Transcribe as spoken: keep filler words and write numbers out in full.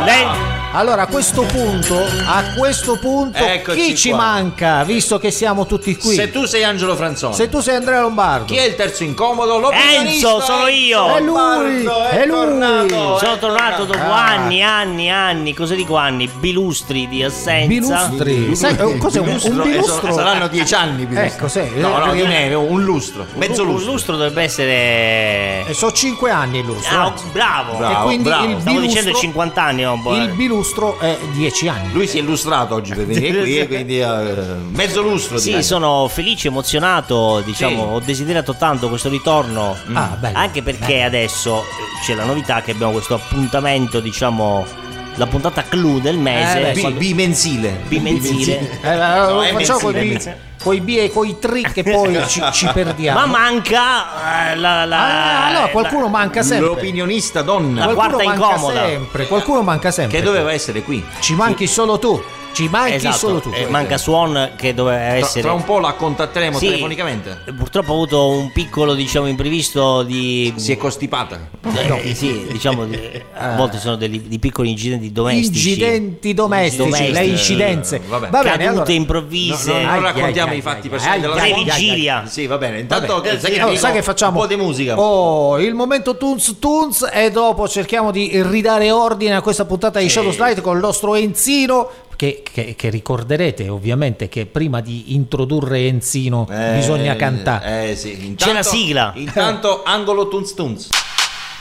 Lei... Allora a questo punto, a questo punto Eccoci chi ci qua. manca, visto che siamo tutti qui? Se tu sei Angelo Franzoni, Se tu sei Andrea Lombardo. chi è il terzo incomodo? L'opinionista. Enzo, sono io. È lui, Lombardo, è lui. tornato, Sono è tornato dopo Ah. anni, anni, anni, cosa dico anni? Bilustri di assenza. Bilustri. Sai eh, cos'è un, Bilustro, un eh, bilustro? so- saranno dieci anni. Bilustro. Ecco, sì. No, no, perché- non è un lustro, mezzo Un lustro. lustro dovrebbe essere... Eh, so cinque anni il lustro. Ah, eh. bravo. Bravo, e quindi bravo. il Stavo bilustro, dicendo cinquanta anni, no? il bilustro è dieci anni. Lui si è illustrato oggi per venire qui e quindi eh, mezzo lustro. Sì, diventa. sono felice, emozionato, diciamo, Sì. ho desiderato tanto questo ritorno. Ah, bello. Anche perché bello. adesso eh, c'è la novità che abbiamo questo appuntamento, diciamo, la puntata clou del mese. Eh, beh, Bi- quando- bimensile. bimensile. Eh, allora, No, è facciamo coi mensile. B, coi B e coi tri che poi ci, ci perdiamo. Ma manca eh, la, la, Ah, no, qualcuno la- manca sempre. L'opinionista donna La Qualcuno quarta manca incomoda. sempre. Qualcuno manca sempre. che doveva essere qui. Ci manchi solo tu. Ci manchi Esatto, solo tu. eh, manca Swan che doveva Tra, essere. tra un po' la contatteremo Sì, telefonicamente. Purtroppo ho avuto un piccolo, diciamo, imprevisto di. Si è costipata. Eh, sì, diciamo, di- a volte sono dei, di piccoli incidenti domestici. Incidenti domestici, Domestici. le incidenze. Eh, vabbè. Va bene, Cadute allora. improvvise. No, no, non Ai, raccontiamo ai, i fatti ai, personali ai, della ai, sua ai, Pre-vigilia. Sì, va bene. Intanto Vabbè, sai, che Allora, dico? sai che facciamo? Un po' di musica. Oh, il momento Tunz Tunz e dopo cerchiamo di ridare ordine a questa puntata di Sì. Shadow Slide con il nostro Enzino che, che- che ricorderete ovviamente che prima di introdurre Enzino Eh, bisogna cantare. Eh sì. C'è la sigla. Intanto angolo tunz tunz.